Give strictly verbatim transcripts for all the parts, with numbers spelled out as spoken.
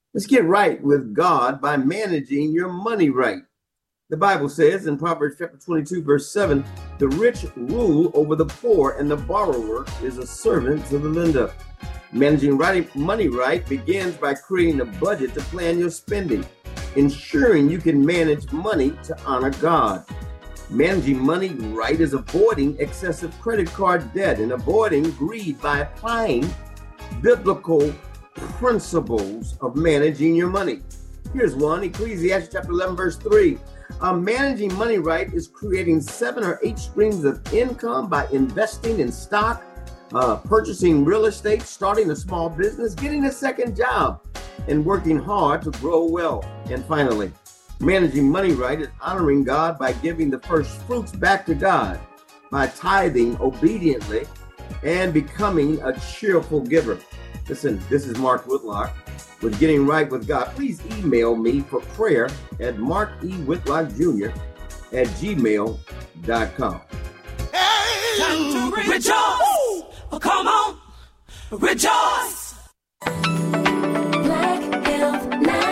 Let's get right with God by managing your money right. The Bible says in Proverbs chapter twenty-two, verse seven, the rich rule over the poor, and the borrower is a servant to the lender. Managing right, money right begins by creating a budget to plan your spending, ensuring you can manage money to honor God. Managing money right is avoiding excessive credit card debt and avoiding greed by applying biblical principles of managing your money. Here's one, Ecclesiastes chapter eleven, verse three. Uh, managing money right is creating seven or eight streams of income by investing in stock, uh, purchasing real estate, starting a small business, getting a second job, and working hard to grow wealth. And finally, managing money right is honoring God by giving the first fruits back to God, by tithing obediently and becoming a cheerful giver. Listen, this is Mark Whitlock with Getting Right with God. Please email me for prayer at mark e whitlock jr at gmail dot com. Hey, time to rejoice. Oh, come on, rejoice. Black Health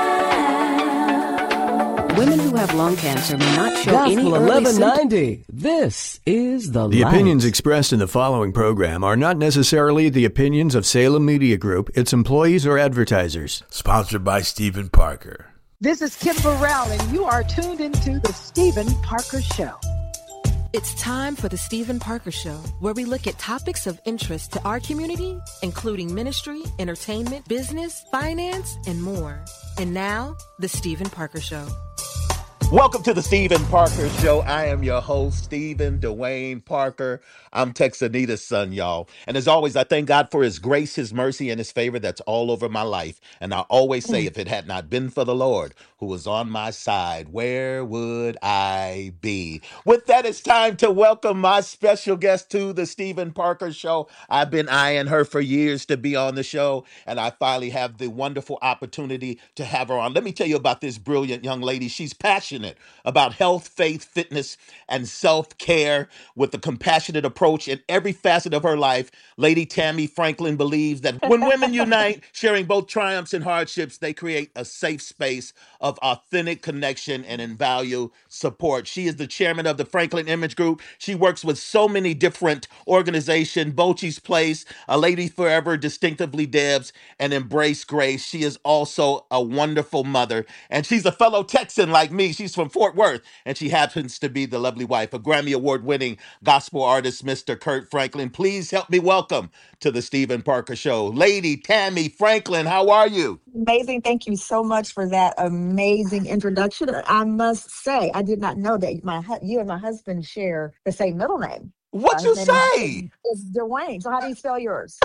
Now. Women who have lung cancer may not show Gospel any early eleven ninety. symptoms. This is the The light. opinions expressed in the following program are not necessarily the opinions of Salem Media Group, its employees, or advertisers. Sponsored by Stephen Parker. This is Kim Burrell, and you are tuned into the Stephen Parker Show. It's time for the Stephen Parker Show, where we look at topics of interest to our community, including ministry, entertainment, business, finance, and more. And now, the Stephen Parker Show. Welcome to the Stephen Parker Show. I am your host, Stephen Dwayne Parker. I'm Texanita's son, y'all. And as always, I thank God for his grace, his mercy, and his favor that's all over my life. And I always say, if it had not been for the Lord who was on my side, where would I be? With that, it's time to welcome my special guest to the Stephen Parker Show. I've been eyeing her for years to be on the show, and I finally have the wonderful opportunity to have her on. Let me tell you about this brilliant young lady. She's passionate about health, faith, fitness, and self-care with a compassionate approach in every facet of her life. Lady Tammy Franklin believes that when women unite, sharing both triumphs and hardships, they create a safe space of authentic connection and in value support. She is the chairman of the Franklin Image Group. She works with so many different organizations, Bochi's Place, A Lady Forever, Distinctively Debs, and Embrace Grace. She is also a wonderful mother, and she's a fellow Texan like me. She's from Fort Worth, and she happens to be the lovely wife of Grammy Award-winning gospel artist, Mister Kurt Franklin. Please help me welcome to the Stephen Parker Show, Lady Tammy Franklin. How are you? Amazing. Thank you so much for that amazing introduction. I must say, I did not know that my hu- you and my husband share the same middle name. What Uh, you his name is- say? It's Dwayne. So how do you spell yours?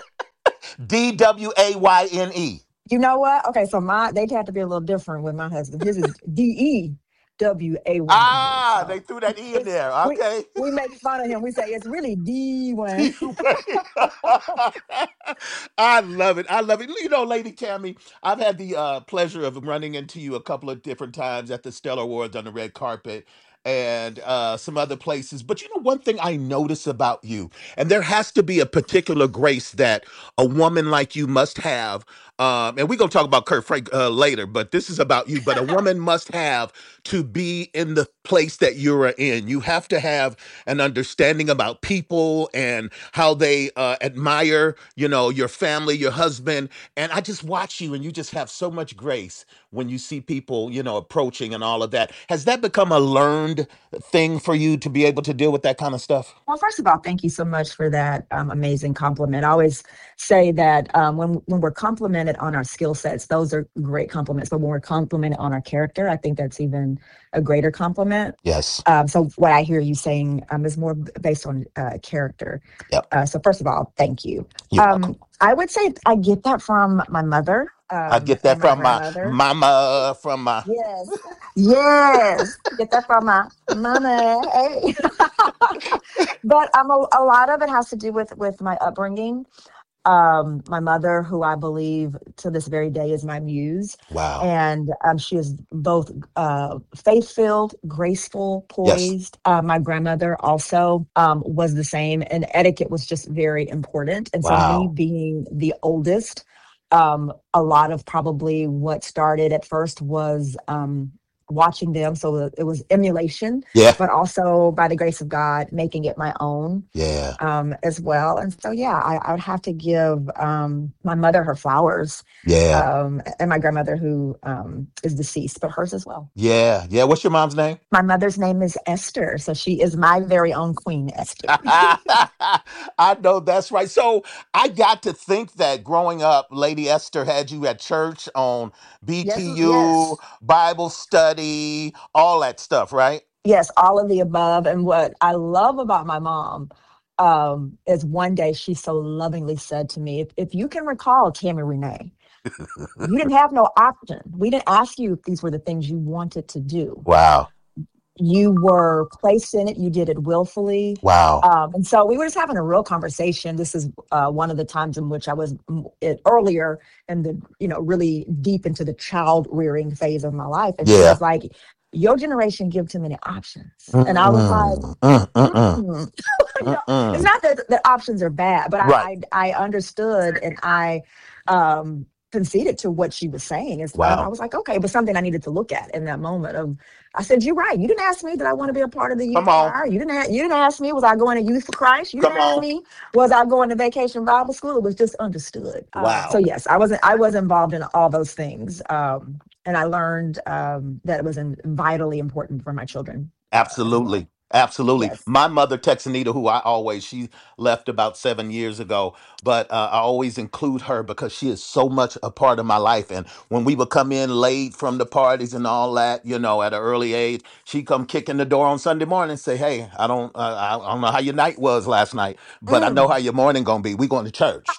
D W A Y N E. You know what? Okay, so my they'd have to be a little different with my husband. His is D E W A Y. Ah, So they threw that E in it's- there. we- Okay. We make fun of him. We say it's really D Wayne. I love it. I love it. You know, Lady Tammy, I've had the uh, pleasure of running into you a couple of different times at the Stellar Awards on the red carpet and uh, some other places. But you know, one thing I notice about you, and there has to be a particular grace that a woman like you must have. Um, and we're going to talk about Kurt Frank uh, later, but this is about you. But a woman must have to be in the place that you're in. You have to have an understanding about people and how they uh, admire, you know, your family, your husband. And I just watch you, and you just have so much grace when you see people, you know, approaching and all of that. Has that become a learned thing for you to be able to deal with that kind of stuff? Well, first of all, thank you so much for that um, amazing compliment. I always say that um, when when we're complimented on our skill sets, those are great compliments. But when we're complimented on our character, I think that's even a greater compliment. Yes. Um, so what I hear you saying um, is more b- based on uh, character. Yep. Uh, so first of all, thank you. You're Um, welcome. I would say I get that from my mother. Um, I get that and from my grandmother. mama, from my... Yes. Yes. Get that from my mama. Hey. But um, a, a lot of it has to do with, with my upbringing. Um, my mother, who I believe to this very day is my muse. Wow. And um, she is both uh, faith-filled, graceful, Yes. poised. Uh, my grandmother also um, was the same, and etiquette was just very important. And so me Wow. being the oldest, Um, a lot of probably what started at first was um, watching them. So it was emulation, Yeah. but also by the grace of God, making it my own Yeah. um, as well. And so, yeah, I, I would have to give um, my mother her flowers, Yeah. um, and my grandmother who um, is deceased, but hers as well. Yeah. Yeah. What's your mom's name? My mother's name is Esther, so she is my very own Queen Esther. I know that's right. So I got to think that growing up, Lady Esther had you at church on Yes, B T U, yes. Bible study, all that stuff, right? Yes, all of the above. And what I love about my mom um, is one day she so lovingly said to me, if, if you can recall, Tammy Renee, you didn't have no option. We didn't ask you if these were the things you wanted to do. Wow. You were placed in it. You did it willfully. Wow. Um, and so we were just having a real conversation. This is uh, one of the times in which I was mm, it, earlier in the, you know, really deep into the child rearing phase of my life. And she Yeah. was like, your generation give too many options. And I was like, Mm, mm, mm, mm, mm. You know, mm, it's mm. not that the options are bad, but Right. I, I, I understood and I um, conceded to what she was saying. It's, I, I Wow. was like, okay, but something I needed to look at in that moment of, I said, you're right. You didn't ask me that I want to be a part of the youth Come on. choir. You didn't, a- you didn't ask me, was I going to Youth for Christ? You Come didn't ask on. me, was I going to Vacation Bible School? It was just understood. Um, so Wow. yes, I wasn't, I was involved in all those things. Um, and I learned um, that it was in, vitally important for my children uh, as well. Absolutely. Absolutely. Yes. My mother, Texanita, who I always, she left about seven years ago, but uh, I always include her because she is so much a part of my life. And when we would come in late from the parties and all that, you know, at an early age, she'd come kick in the door on Sunday morning and say, hey, I don't, uh, I I don't know how your night was last night, but I know Mm, how your morning going to be. We going to church.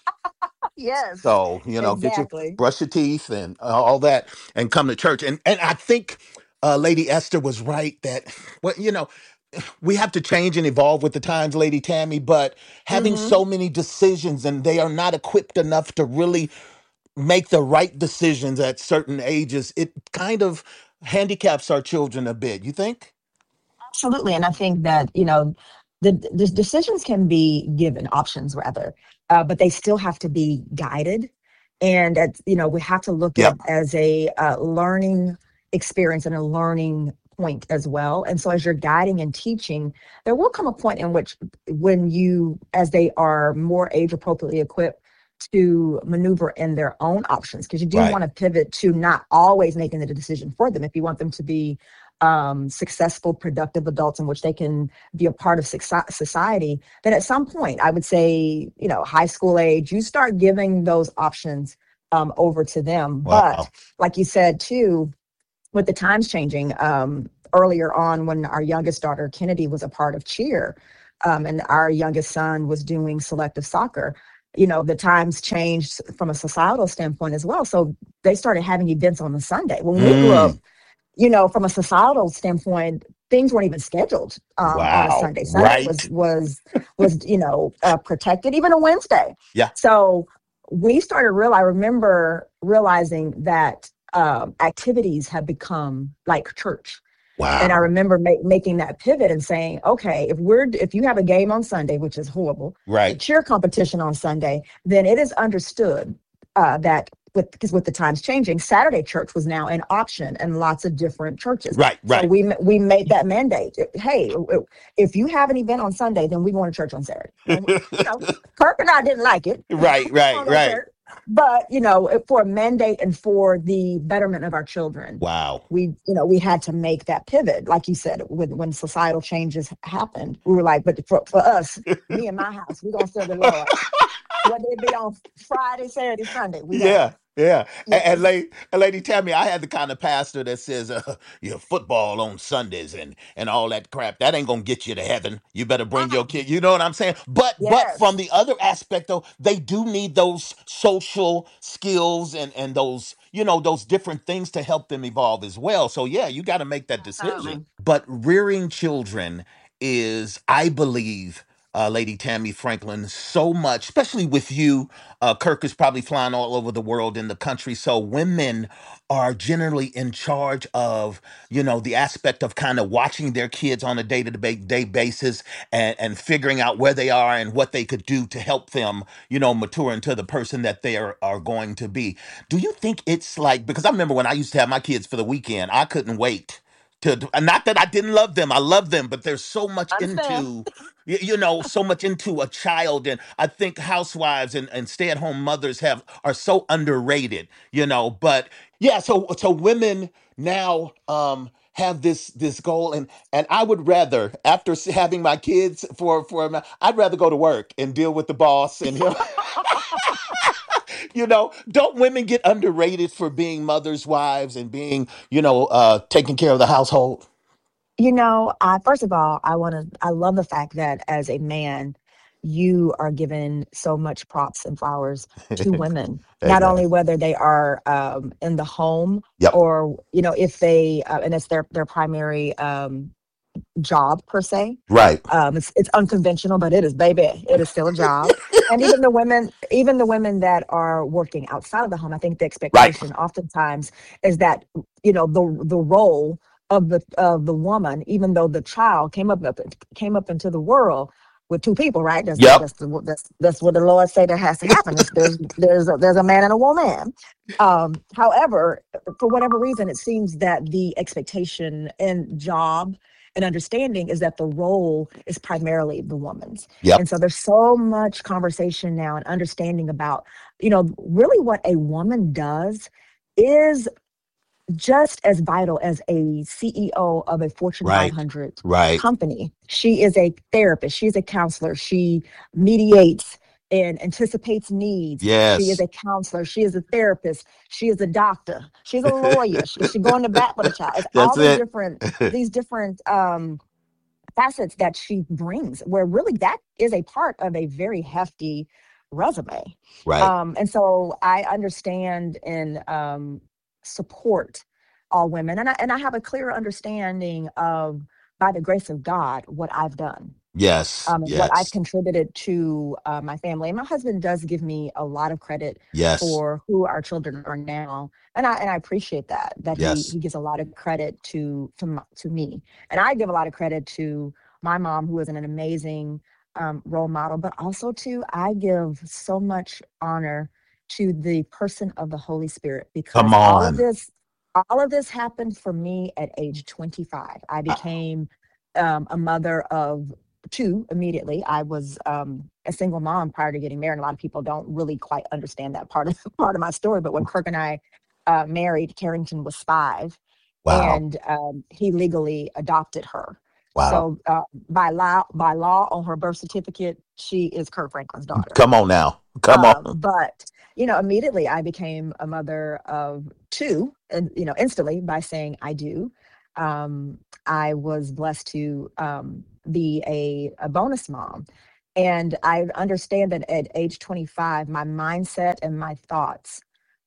yes, So, you know, get your, exactly. brush your teeth and uh, all that and come to church. And, and I think uh, Lady Esther was right that, well, you know, we have to change and evolve with the times, Lady Tammy, but having hmm so many decisions and they are not equipped enough to really make the right decisions at certain ages, it kind of handicaps our children a bit. You think? Absolutely. And I think that, you know, the, the decisions can be given, options rather, uh, but they still have to be guided. And, at, you know, we have to look at Yep. it as a uh, learning experience and a learning point as well. And so as you're guiding and teaching, there will come a point in which when you, as they are more age appropriately equipped to maneuver in their own options, because you do Right. want to pivot to not always making the decision for them. If you want them to be um, successful, productive adults in which they can be a part of soci- society, then at some point, I would say, you know, high school age, you start giving those options um, over to them. Wow. But like you said, too, with the times changing, um, earlier on when our youngest daughter, Kennedy, was a part of cheer, um, and our youngest son was doing selective soccer, you know, the times changed from a societal standpoint as well. So they started having events on the Sunday. When we grew up, Mm. you know, from a societal standpoint, things weren't even scheduled um, on a Wow. Sunday. Sunday was Right. was was you know uh, protected, even a Wednesday. Yeah. So we started real. I remember realizing that um, activities have become like church. And I Wow. remember ma- making that pivot and saying, okay, if we're if you have a game on Sunday, which is horrible, a Right. cheer competition on Sunday, then it is understood uh, that with because with the times changing, Saturday church was now an option in lots of different churches. Right. So Right. we ma- we made that mandate. Hey, if you have an event on Sunday, then we going to church on Saturday. And, you know, Kirk and I didn't like it. Right. We Right. don't go to Right. church. But you know, it- for a mandate and for the betterment of our children, Wow. we you know we had to make that pivot, like you said, when when societal changes happened. We were like, but for, for us, me and my house, we're gonna serve the Lord. Whether it be on Friday, Saturday, Sunday, we gonna Yeah, yeah. And, and, yes. lady, and Lady Tammy, I had the kind of pastor that says, uh, "Your football on Sundays and and all that crap. That ain't gonna get you to heaven. You better bring your kid." You know what I'm saying? But but from Yes. the other aspect, though, they do need those social skills and and those you know those different things to help them evolve as well. So yeah, you got to make that decision. Absolutely. But rearing children is, I believe, uh, Lady Tammy Franklin, so much, especially with you. Uh, Kirk is probably flying all over the world in the country. So women are generally in charge of, you know, the aspect of kind of watching their kids on a day-to-day basis and, and figuring out where they are and what they could do to help them, you know, mature into the person that they are, are going to be. Do you think it's like, because I remember when I used to have my kids for the weekend, I couldn't wait to, to- not that I didn't love them, I love them, but there's so much Understand? into, you, you know, so much into a child. And I think housewives and, and stay-at-home mothers have are so underrated, you know, but yeah, so so women now um have this this goal, and and I would rather, after s- having my kids for for a ma- I'd rather go to work and deal with the boss and him. You know, don't women get underrated for being mothers, wives, and being, you know, uh taking care of the household? You know, I first of all, I want to, I love the fact that as a man, you are given so much props and flowers to women, not Amen. only whether they are um, in the home Yep. or, you know, if they, uh, and it's their, their primary um, job per se. Right. Um, it's, it's unconventional, but it is, baby, it is still a job. And even the women, even the women that are working outside of the home, I think the Right. expectation oftentimes is that, you know, the, the role of the of the woman, even though the child came up up- came up into the world with two people, right? That's Yep. that's the, that's that's what the Lord say that has to happen. Is there's there's a, there's a man and a woman. Um, however, for whatever reason, it seems that the expectation and job and understanding is that the role is primarily the woman's. Yep. And so there's so much conversation now and understanding about, you know, really what a woman does is just as vital as a C E O of a Fortune Right. 500 Right. company. She is a therapist. She's a counselor. She mediates and anticipates needs. She is Yes. a counselor. She is a therapist. She is a doctor. She's a lawyer. She, she going to bat for the child. It's That's all these it. different, these different um, facets that she brings, where really that is a part of a very hefty resume. Right. Um, and so I understand and um, support all women, and I and I have a clear understanding of, by the grace of God, what I've done, Yes. um, and what I've Yes. contributed to uh, my family. And my husband does give me a lot of credit Yes. for who our children are now, and I and I appreciate that that he Yes. he gives a lot of credit to to m- to me, and I give a lot of credit to my mom, who is an amazing um, role model, but also to I give so much honor to the person of the Holy Spirit, Come because all of on. this all of this happened for me at age twenty-five. I I- became um, a mother of two immediately. I was um, a single mom prior to getting married. A lot of people don't really quite understand that part of part of my story. But when Kirk and I uh, married, Carrington was five, Wow. and um, he legally adopted her. Wow. So uh, by law, by law, on her birth certificate, she is Kirk Franklin's daughter. Come on now. Come Um, on. but you know, immediately I became a mother of two, and you know, instantly by saying I do. Um, I was blessed to um, be a, a bonus mom, and I understand that at age twenty-five, my mindset and my thoughts,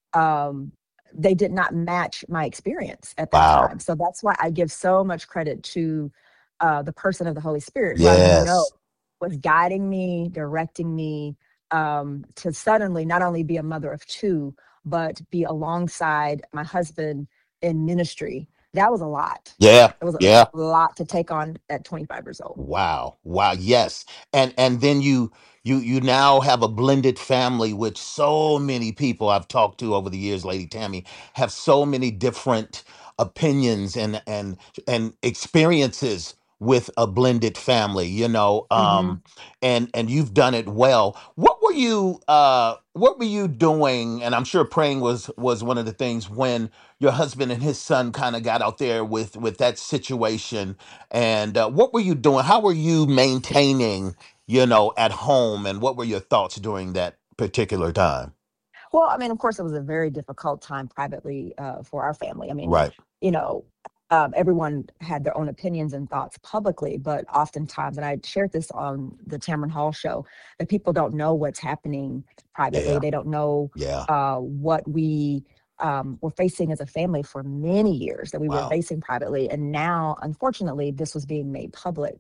um, they did not match my experience at that Wow. time. So that's why I give so much credit to uh, the person of the Holy Spirit, who I know Yes. was guiding me, directing me um, to suddenly not only be a mother of two, but be alongside my husband in ministry. That was a lot. Yeah. It was a Yeah. lot to take on at twenty-five years old. Wow. Wow. Yes. And and then you you you now have a blended family, which so many people I've talked to over the years, Lady Tammy, have so many different opinions and and and experiences with a blended family, you know. hmm Um and and you've done it well. What were you uh what were you doing? And I'm sure praying was was one of the things when your husband and his son kind of got out there with with that situation. And uh, what were you doing? How were you maintaining, you know, at home? And what were your thoughts during that particular time? Well, I mean, of course, it was a very difficult time privately uh, for our family. I mean, Right. you know, um, everyone had their own opinions and thoughts publicly, but oftentimes, and I shared this on the Tamron Hall show, that people don't know what's happening privately. Yeah. They don't know Yeah. uh, what we um, were facing as a family for many years that we were Wow. facing privately. And now, unfortunately, this was being made public.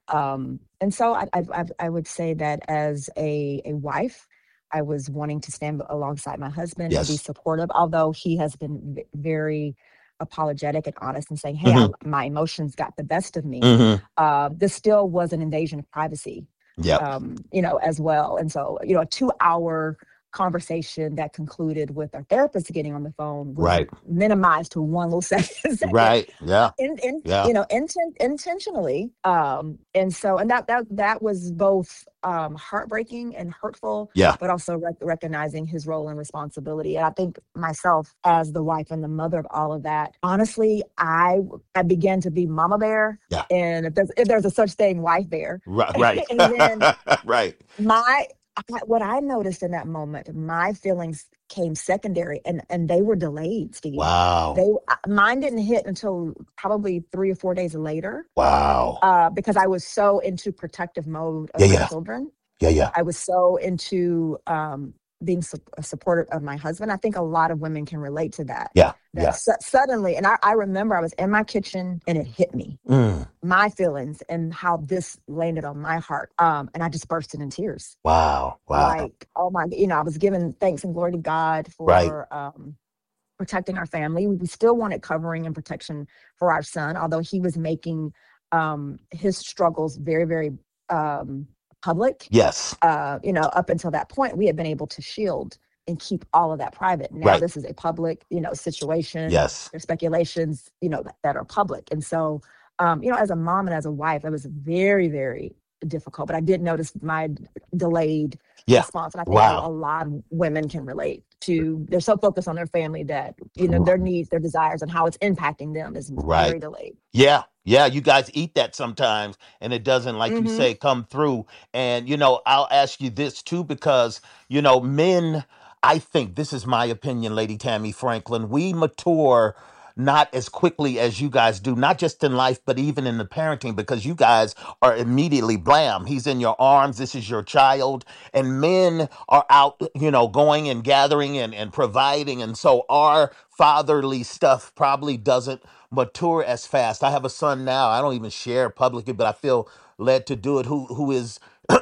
Um, and so I, I, I I would say that as a, a wife, I was wanting to stand alongside my husband and be Yes. supportive, although he has been v- very apologetic and honest and saying, hey, I, Mm-hmm. my emotions got the best of me. Mm-hmm. Uh, this still was an invasion of privacy, Yep. um, you know, as well. And so, you know, a two hour conversation that concluded with our therapist getting on the phone was Right. minimized to one little second, second Right. Yeah. in, in Yeah. you know, inten- intentionally. Um, and so, and that, that, that was both um, heartbreaking and hurtful, Yeah. but also rec- recognizing his role and responsibility. And I think myself as the wife and the mother of all of that, honestly, I, I began to be mama bear. Yeah. And if there's, if there's a such thing, wife bear. Right. Right. And then Right. my, I, what I noticed in that moment, my feelings came secondary, and and they were delayed, Steve. Wow. They uh, mine didn't hit until probably three or four days later, Wow. uh, because I was so into protective mode of Yeah. my Yeah. children. Yeah. Yeah. I was so into um, being su- supportive of my husband. I think a lot of women can relate to that. Yeah. That Yeah. su- suddenly, and I, I remember I was in my kitchen and it hit me, Mm. my feelings and how this landed on my heart, um, and I just bursted in tears. Wow. Wow. Like, oh my, you know, I was giving thanks and glory to God for Right. um, protecting our family. We still wanted covering and protection for our son, although he was making um, his struggles very, very um, public. Yes. Uh, you know, up until that point, we had been able to shield and keep all of that private. Now Right. this is a public, you know, situation. Yes. There's speculations, you know, that, that are public. And so, um, you know, as a mom and as a wife, it was very, very difficult. But I did notice my d- delayed Yeah. response. And I think Wow. a, a lot of women can relate to, they're so focused on their family that, you know, their needs, their desires, and how it's impacting them is Right. very delayed. Yeah, yeah, you guys eat that sometimes, and it doesn't, like you Mm-hmm. say, come through. And, you know, I'll ask you this too, because, you know, men, I think this is my opinion, Lady Tammy Franklin, we mature not as quickly as you guys do, not just in life, but even in the parenting, because you guys are immediately blam. He's in your arms. This is your child. And men are out, you know, going and gathering and, and providing. And so our fatherly stuff probably doesn't mature as fast. I have a son now. I don't even share publicly, but I feel led to do it, who who is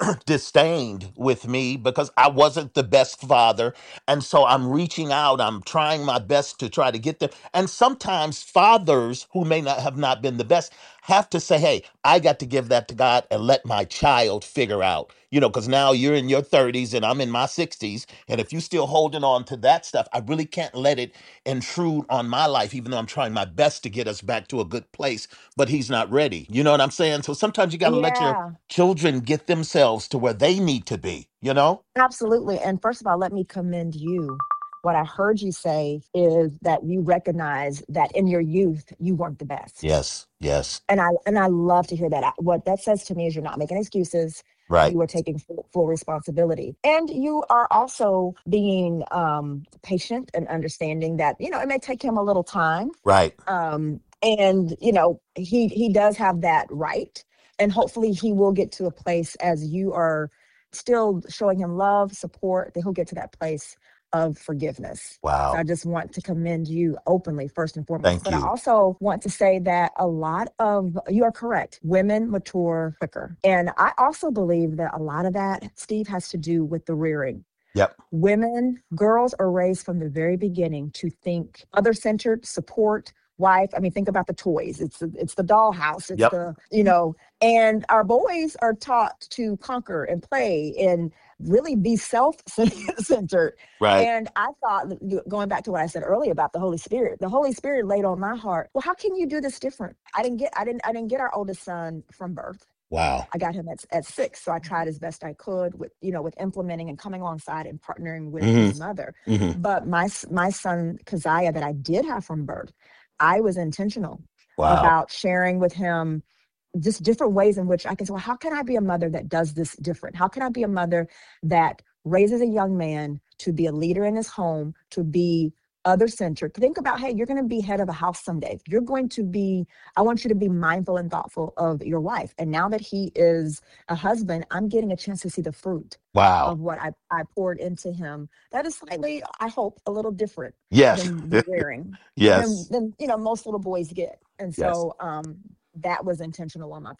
disdained with me because I wasn't the best father. And so I'm reaching out. I'm trying my best to try to get them. And sometimes fathers who may not have not been the best have to say, hey, I got to give that to God and let my child figure out, you know, because now you're in your thirties and I'm in my sixties. And if you're still holding on to that stuff, I really can't let it intrude on my life, even though I'm trying my best to get us back to a good place, but he's not ready. You know what I'm saying? So sometimes you got to let your Yeah, children get themselves to where they need to be, you know? absolutely. And first of all, let me commend you. What I heard you say is that you recognize that in your youth, you weren't the best. Yes, yes, And I and I love to hear that. I- What that says to me is you're not making excuses. right. You are taking full, full responsibility, and you are also being um, patient and understanding that, you know, it may take him a little time. Right. Um, and you know, he he does have that right, and hopefully he will get to a place as you are still showing him love, support, that he'll get to that place of forgiveness. So I Wow. just want to commend you openly, first and foremost. Thank But I you. also want to say that a lot of, you are correct, women mature quicker. And I also believe that a lot of that, Steve, has to do with the rearing. Yep. Women, girls are raised from the very beginning to think other-centered, support, wife. I mean, think about the toys. It's the, it's the dollhouse. It's Yep. the, you know, and our boys are taught to conquer and play and really be self-centered. Right. And I thought, going back to what I said earlier about the Holy Spirit, the Holy Spirit laid on my heart, well, how can you do this different? I didn't get, I didn't, I didn't get our oldest son from birth. Wow. I got him at, at six. So I tried as best I could with, you know, with implementing and coming alongside and partnering with hmm his mother. hmm But my, s- my son, Keziah, that I did have from birth, I was intentional Wow. about sharing with him just different ways in which I can say, well, how can I be a mother that does this different? How can I be a mother that raises a young man to be a leader in his home, to be other centered? Think about, hey, you're going to be head of a house someday. You're going to be, I want you to be mindful and thoughtful of your wife. And now that he is a husband, I'm getting a chance to see the fruit Wow. of what I, I poured into him. That is slightly, I hope, a little different Yes. than the rearing than, Yes. than, you know, most little boys get. And Yes. so um, that was intentional on my part.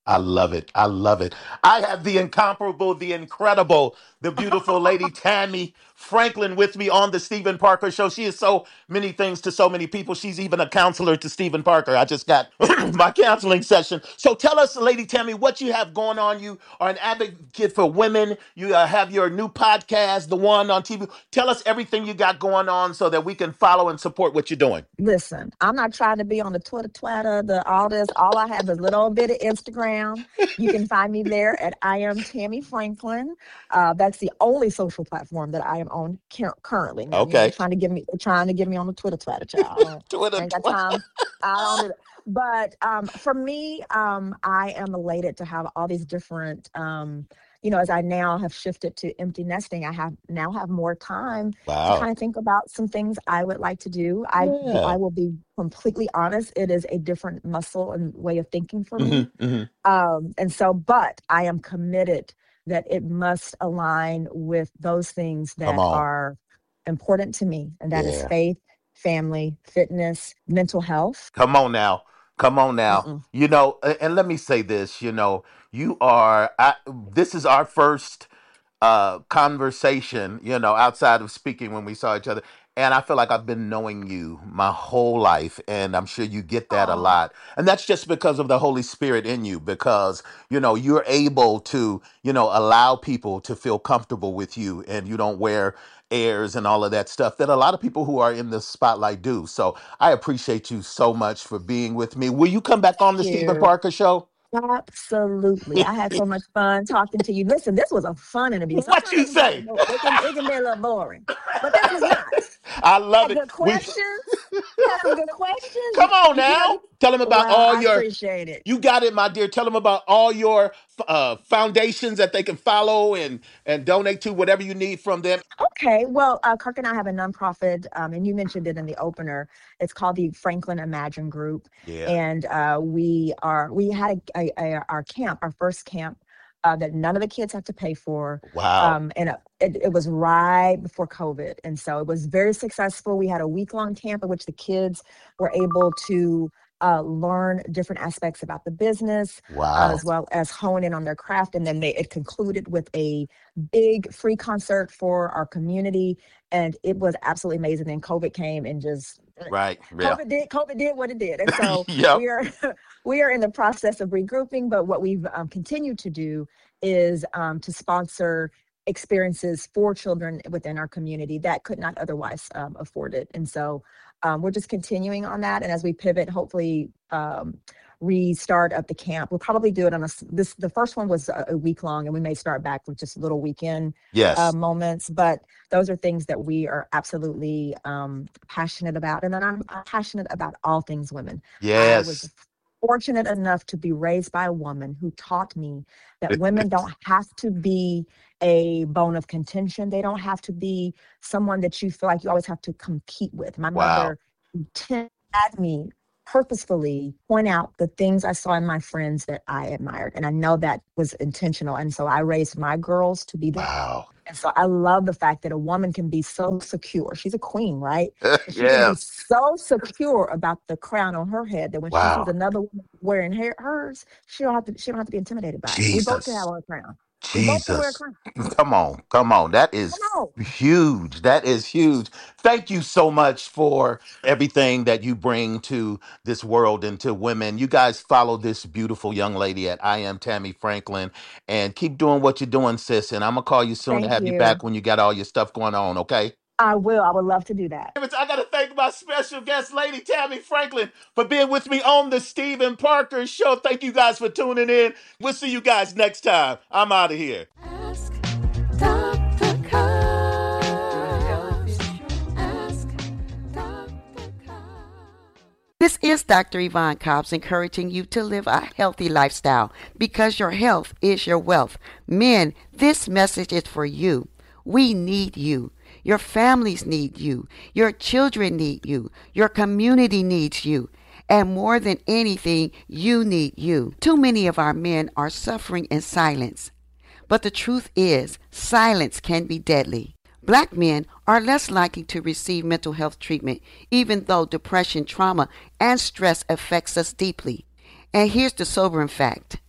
I love it. I love it. I have the incomparable, the incredible, the beautiful lady Tammy Franklin with me on the Stephen Parker Show. She is so many things to so many people. She's even a counselor to Stephen Parker. I just got my counseling session. So tell us, Lady Tammy, what you have going on. You are an advocate for women. You uh, have your new podcast, the one on T V. Tell us everything you got going on so that we can follow and support what you're doing. Listen, I'm not trying to be on the Twitter, Twitter, the all this. All I have is a little bit of Instagram. You can find me there at I am Tammy Franklin. Uh, that's the only social platform that I am on cur- currently. Now, you know, Okay. they're trying to give me, they're trying to get me on the Twitter, Twitter, child. Twitter, I ain't got Twitter. time. I don't do that. But um, for me, um, I am elated to have all these different. Um, you know, as I now have shifted to empty nesting, I have now have more time to Wow. kind of think about some things I would like to do. I Yeah. I will be completely honest. It is a different muscle and way of thinking for me. hmm hmm Um, and so, but I am committed that it must align with those things Come that on. are important to me, and that is Yeah. faith, family, fitness, mental health. Come on now. Come on now. Mm-mm. You know, a- and let me say this, you know, you are, I, this is our first uh, conversation, you know, outside of speaking when we saw each other. And I feel like I've been knowing you my whole life. And I'm sure you get that a Aw. lot. And that's just because of the Holy Spirit in you, because, you know, you're able to, you know, allow people to feel comfortable with you, and you don't wear airs and all of that stuff that a lot of people who are in the spotlight do. So I appreciate you so much for being with me. Will you come back on the Thank Stephen you. Parker Show? Absolutely. I had so much fun talking to you. Listen, this was a fun interview. What Sometimes you it can be a say? little, it can, it can be a little boring, but this was not. I You love had it. good We, questions. You had some good questions. come You, on you, you know, now. you, Tell them about well, all I your, appreciate it. you got it, my dear. Tell them about all your uh, foundations that they can follow and, and donate to, whatever you need from them. Okay, well, uh, Kirk and I have a nonprofit, um, and you mentioned it in the opener. It's called the Franklin Imagine Group, Yeah. and uh, we are we had a, a, a, our camp, our first camp, uh, that none of the kids had to pay for, Wow. um, and uh, it, it was right before COVID, and so it was very successful. We had a week long camp in which the kids were able to uh, learn different aspects about the business, uh, Wow. as well as hone in on their craft, and then they it concluded with a big free concert for our community, and it was absolutely amazing. Then COVID came and just Right. Yeah. COVID did COVID did what it did, and so Yep. we are we are in the process of regrouping. But what we've um, continued to do is um, to sponsor experiences for children within our community that could not otherwise um, afford it, and so um, we're just continuing on that. And as we pivot, hopefully. Um, restart up the camp. We'll probably do it on a s- this the first one was a, a week long, and we may start back with just little weekend Yes. uh, moments, but those are things that we are absolutely um, passionate about. And then I'm, I'm passionate about all things women. I was Yes. fortunate enough to be raised by a woman who taught me that women don't have to be a bone of contention. They don't have to be someone that you feel like you always have to compete with. My Wow. mother taught me purposefully point out the things I saw in my friends that I admired. And I know that was intentional. And so I raised my girls to be that. Wow. And so I love the fact that a woman can be so secure. She's a queen, right? But she can Yeah. be so secure about the crown on her head that when she Wow. sees another woman wearing her, hers, she don't have to. She don't have to be intimidated by it. We both can have Jesus. our crown. We both can wear a Jesus. crown. Come on. Come on. That is Come on. huge. That is huge. Thank you so much for everything that you bring to this world and to women. You guys follow this beautiful young lady at I am Tammy Franklin, and keep doing what you're doing, sis. And I'm going to call you soon to Thank have you back you. when you got all your stuff going on. Okay. I will. I would love to do that. I got to thank my special guest, Lady Tammy Franklin, for being with me on the Stephen Parker Show. Thank you guys for tuning in. We'll see you guys next time. I'm out of here. Ask Doctor Cobbs. Ask Doctor Cobbs. This is Doctor Yvonne Cobbs encouraging you to live a healthy lifestyle because your health is your wealth. Men, this message is for you. We need you. Your families need you. Your children need you. Your community needs you. And more than anything, you need you. Too many of our men are suffering in silence. But the truth is, silence can be deadly. Black men are less likely to receive mental health treatment, even though depression, trauma, and stress affects us deeply. And here's the sobering fact.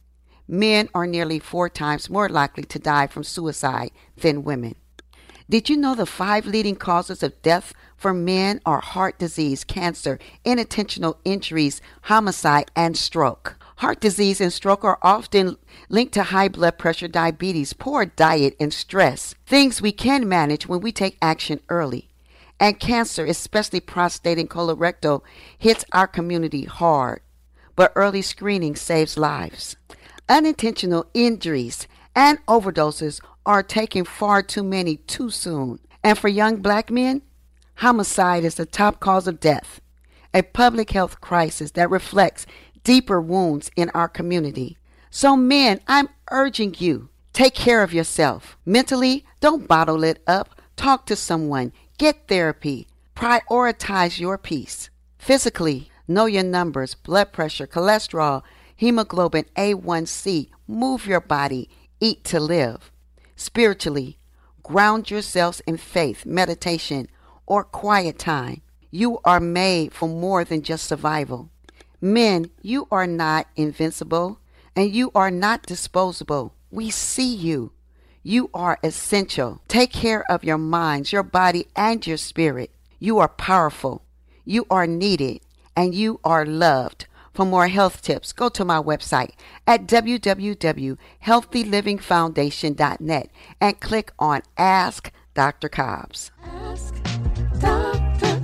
Men are nearly four times more likely to die from suicide than women. Did you know the five leading causes of death for men are heart disease, cancer, unintentional injuries, homicide, and stroke? Heart disease and stroke are often linked to high blood pressure, diabetes, poor diet, and stress, things we can manage when we take action early. And cancer, especially prostate and colorectal, hits our community hard, but early screening saves lives. Unintentional injuries and overdoses are taking far too many too soon. And for young black men, homicide is the top cause of death, a public health crisis that reflects deeper wounds in our community. So men, I'm urging you, take care of yourself. Mentally, don't bottle it up. Talk to someone. Get therapy. Prioritize your peace. Physically, know your numbers, blood pressure, cholesterol, hemoglobin, A one C. Move your body. Eat to live. Spiritually, ground yourselves in faith, meditation, or quiet time. You are made for more than just survival. Men, you are not invincible, and you are not disposable. We see you. You are essential. Take care of your minds, your body, and your spirit. You are powerful. You are needed, and you are loved. For more health tips, go to my website at w w w dot healthy living foundation dot net and click on Ask Doctor Cobbs. Ask Doctor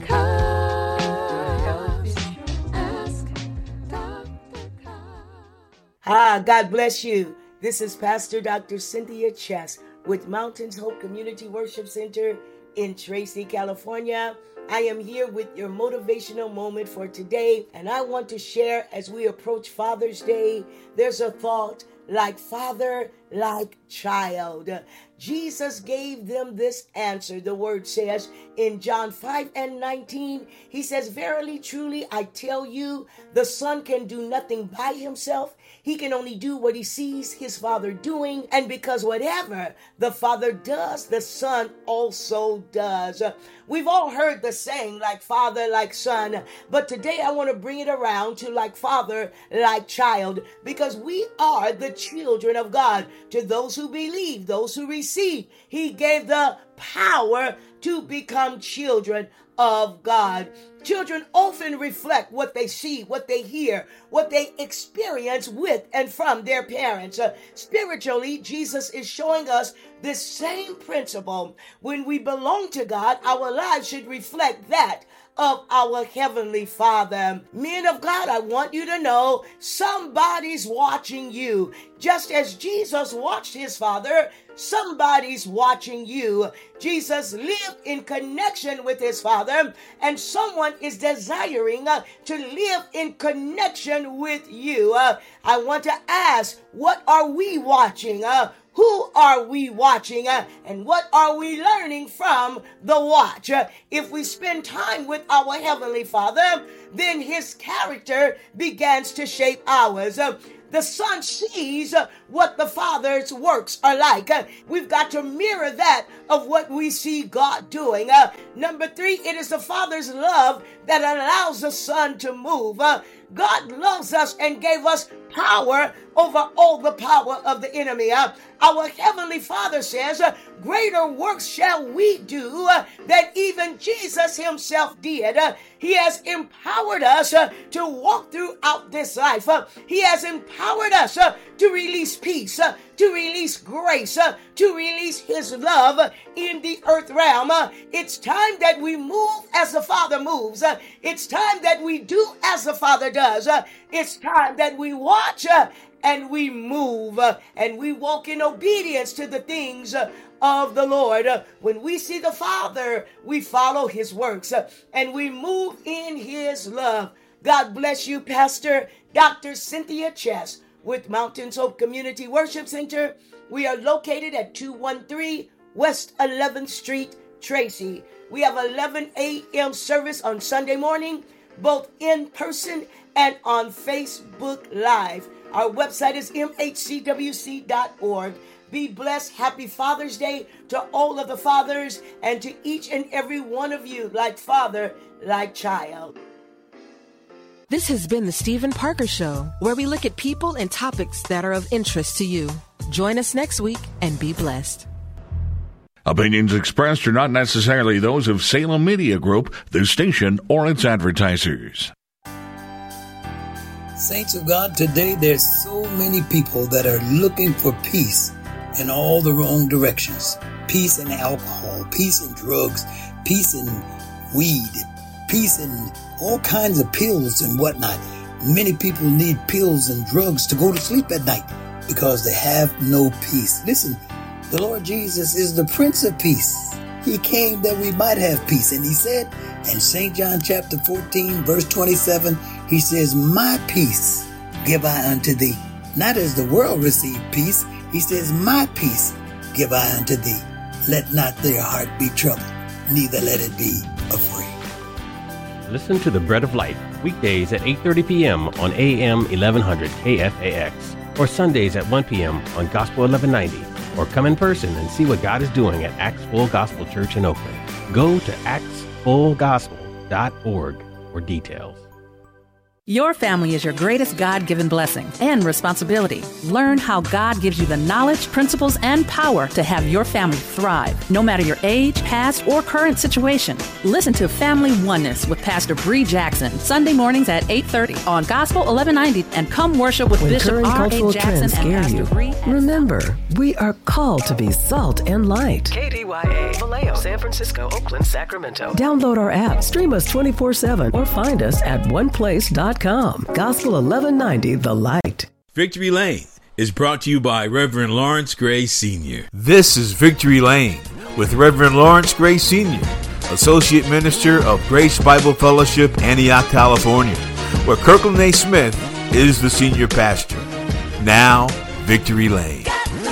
Cobbs. Ask Doctor Cobbs. Ah, God bless you. This is Pastor Doctor Cynthia Chess with Mountains Hope Community Worship Center in Tracy, California. I am here with your motivational moment for today, and I want to share as we approach Father's Day. There's a thought, like father, like child. Jesus gave them this answer. The word says in John five and nineteen, he says, "Verily, truly, I tell you, the Son can do nothing by himself. He can only do what he sees his Father doing. And because whatever the Father does, the Son also does." We've all heard the saying, like father, like son. But today I want to bring it around to like father, like child. Because we are the children of God. To those who believe, those who receive, he gave the power to become children of God. Children often reflect what they see, what they hear, what they experience with and from their parents. Uh, spiritually, Jesus is showing us this same principle. When we belong to God, our lives should reflect that of our Heavenly Father. Men of God, I want you to know somebody's watching you. Just as Jesus watched his Father, somebody's watching you. Jesus lived in connection with his Father, and someone is desiring uh, to live in connection with you. Uh, I want to ask, what are we watching? Uh, Who are we watching, uh, and what are we learning from the watch? Uh, if we spend time with our Heavenly Father, then his character begins to shape ours. Uh, the Son sees uh, what the Father's works are like. Uh, we've got to mirror that of what we see God doing. Uh, number three, it is the Father's love that allows the Son to move. Uh, God loves us and gave us power over all the power of the enemy. Uh, our Heavenly Father says, uh, greater works shall we do uh, than even Jesus himself did. Uh, he has empowered us uh, to walk throughout this life. Uh, he has empowered us uh, to release peace, uh, to release grace, uh, to release his love uh, in the earth realm. Uh, it's time that we move as the Father moves. Uh, it's time that we do as the Father does. Uh, it's time that we watch uh, and we move uh, and we walk in obedience to the things uh, of the Lord. Uh, when we see the Father, we follow his works uh, and we move in his love. God bless you, Pastor Doctor Cynthia Chess with Mountains Hope Community Worship Center. We are located at two one three West eleventh Street, Tracy. We have eleven a.m. service on Sunday morning, both in person and on Facebook Live. Our website is m h c w c dot org. Be blessed. Happy Father's Day to all of the fathers and to each and every one of you, like father, like child. This has been the Stephen Parker Show, where we look at people and topics that are of interest to you. Join us next week and be blessed. Opinions expressed are not necessarily those of Salem Media Group, the station, or its advertisers. Saints of God, today there's so many people that are looking for peace in all the wrong directions. Peace in alcohol, peace in drugs, peace in weed, peace in all kinds of pills and whatnot. Many people need pills and drugs to go to sleep at night because they have no peace. Listen, the Lord Jesus is the Prince of Peace. He came that we might have peace. And he said in Saint John chapter fourteen, verse twenty-seven, he says, my peace give I unto thee. Not as the world receive peace. He says, my peace give I unto thee. Let not their heart be troubled, neither let it be afraid. Listen to The Bread of Life weekdays at eight thirty p.m. on A M eleven hundred K F A X or Sundays at one p.m. on Gospel eleven ninety, or come in person and see what God is doing at Acts Full Gospel Church in Oakland. Go to acts full gospel dot org for details. Your family is your greatest God-given blessing and responsibility. Learn how God gives you the knowledge, principles, and power to have your family thrive, no matter your age, past, or current situation. Listen to Family Oneness with Pastor Bree Jackson, Sunday mornings at eight thirty on Gospel eleven ninety, and come worship with When Bishop current R A. cultural Jackson trends and scare Pastor you, Bree. remember, we are called to be salt and light. K D Y A, Vallejo, San Francisco, Oakland, Sacramento. Download our app, stream us twenty-four seven, or find us at one place dot com. Gospel eleven ninety, The Light. Victory Lane is brought to you by Reverend Lawrence Gray Senior This is Victory Lane with Reverend Lawrence Gray Senior, Associate Minister of Grace Bible Fellowship, Antioch, California, where Kirkland A. Smith is the senior pastor. Now, Victory Lane.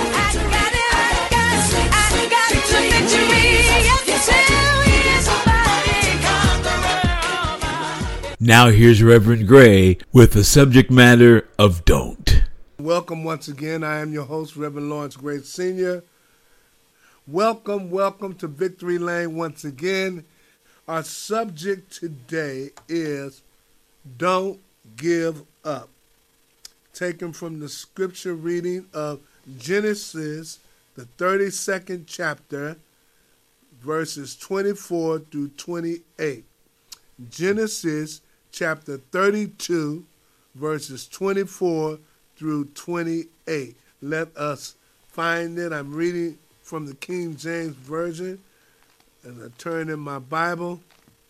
Now here's Reverend Gray with the subject matter of don't. Welcome once again. I am your host, Reverend Lawrence Gray Senior Welcome, welcome to Victory Lane once again. Our subject today is Don't Give Up. Taken from the scripture reading of Genesis, the thirty-second chapter, verses twenty-four through twenty-eight. Genesis chapter thirty-two, verses twenty-four through twenty-eight. Let us find it. I'm reading from the King James Version, and I turn in my Bible.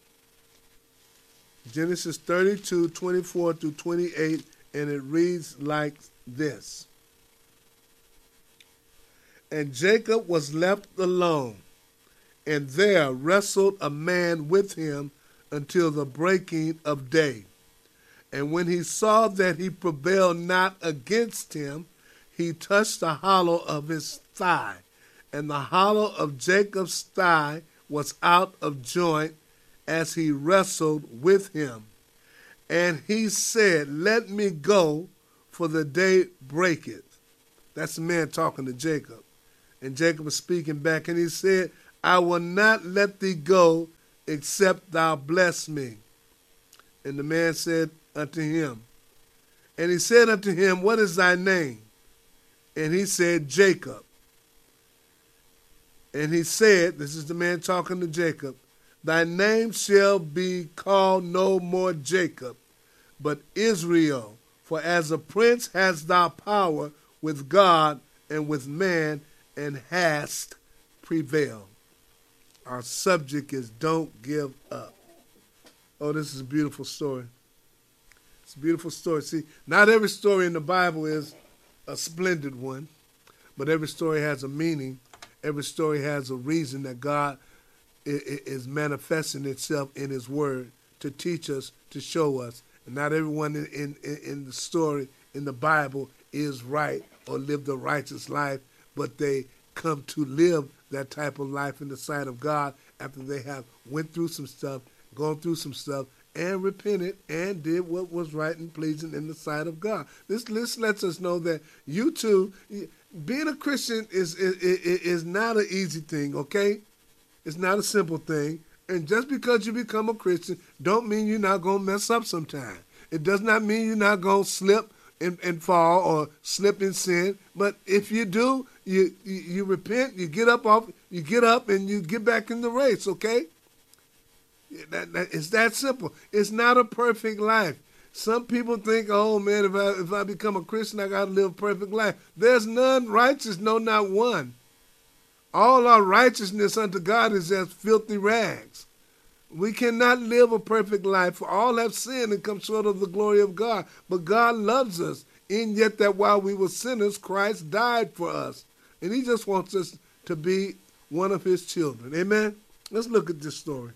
Genesis thirty-two, twenty-four through twenty-eight, and it reads like this. And Jacob was left alone, and there wrestled a man with him until the breaking of day. And when he saw that he prevailed not against him, he touched the hollow of his thigh. And the hollow of Jacob's thigh was out of joint as he wrestled with him. And he said, let me go, for the day breaketh. That's the man talking to Jacob. And Jacob was speaking back, and he said, I will not let thee go, except thou bless me. And the man said unto him, and he said unto him, what is thy name? And he said, Jacob. And he said, this is the man talking to Jacob, thy name shall be called no more Jacob, but Israel, for as a prince hast thou power with God and with man, and hast prevailed. Our subject is don't give up. Oh, this is a beautiful story. It's a beautiful story. See, not every story in the Bible is a splendid one, but every story has a meaning. Every story has a reason that God is manifesting itself in his word to teach us, to show us. And not everyone in, in, in the story in the Bible is right or lived a righteous life, but they come to live that type of life in the sight of God after they have went through some stuff, gone through some stuff, and repented and did what was right and pleasing in the sight of God. This, this lets us know that you too, being a Christian is, is, is not an easy thing, okay? It's not a simple thing. And just because you become a Christian don't mean you're not going to mess up sometime. It does not mean you're not going to slip and, and fall or slip in sin. But if you do, you, you you repent, you get up off, you get up and you get back in the race, okay? That, that, it's that simple. It's not a perfect life. Some people think, oh man, if I if I become a Christian, I got to live a perfect life. There's none righteous, no, not one. All our righteousness unto God is as filthy rags. We cannot live a perfect life, for all have sinned and come short of the glory of God. But God loves us, in yet that while we were sinners, Christ died for us. And he just wants us to be one of his children. Amen? Let's look at this story.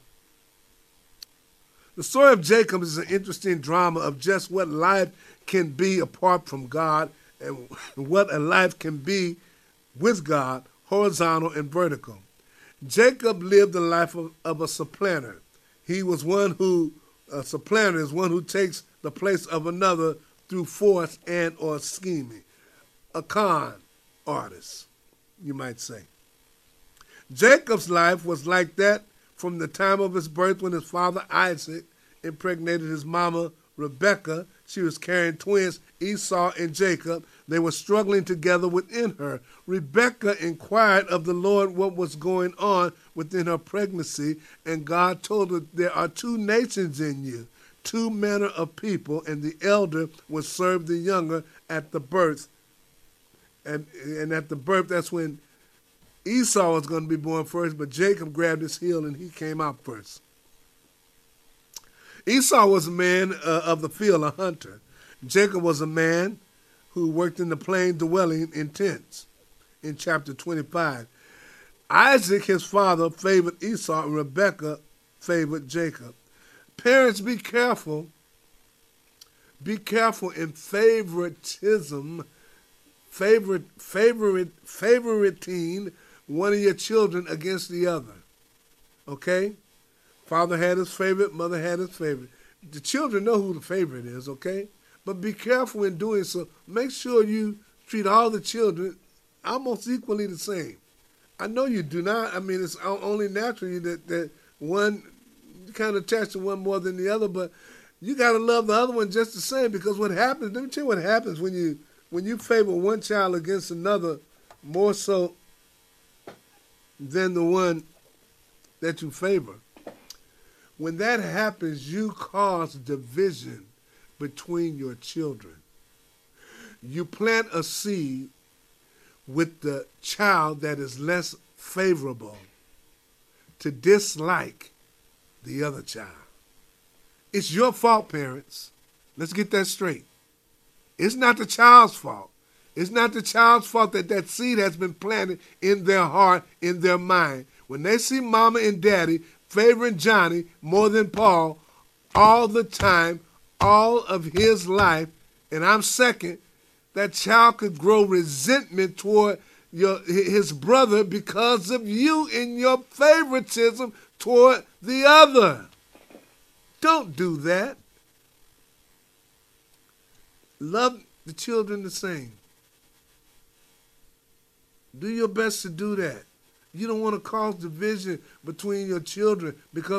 The story of Jacob is an interesting drama of just what life can be apart from God and what a life can be with God, horizontal and vertical. Jacob lived the life of, of a supplanter. He was one who, a supplanter is one who takes the place of another through force and or scheming. A con artist, you might say. Jacob's life was like that from the time of his birth when his father Isaac impregnated his mama Rebekah. She was carrying twins, Esau and Jacob. They were struggling together within her. Rebekah inquired of the Lord what was going on within her pregnancy, and God told her, there are two nations in you, two manner of people, and the elder will serve the younger at the birth. And, and at the birth, that's when Esau was going to be born first, but Jacob grabbed his heel and he came out first. Esau was a man uh, of the field, a hunter. Jacob was a man who worked in the plain, dwelling in tents, in chapter twenty-five. Isaac, his father, favored Esau, and Rebekah favored Jacob. Parents, be careful. Be careful in favoritism, favorite, favorite, favoriting one of your children against the other. Okay? Father had his favorite, mother had his favorite. The children know who the favorite is, okay? But be careful in doing so. Make sure you treat all the children almost equally the same. I know you do not. I mean, it's only naturally that, that one kind of attached to one more than the other, but you got to love the other one just the same, because what happens, let me tell you what happens when you when you favor one child against another more so than the one that you favor. When that happens, you cause division between your children. You plant a seed with the child that is less favorable to dislike the other child. It's your fault, parents. Let's get that straight. It's not the child's fault. It's not the child's fault that that seed has been planted in their heart, in their mind. When they see mama and daddy favoring Johnny more than Paul all the time, all of his life, and I'm second, that child could grow resentment toward your his brother because of you in your favoritism toward the other. Don't do that. Love the children the same. Do your best to do that. You don't want to cause division between your children because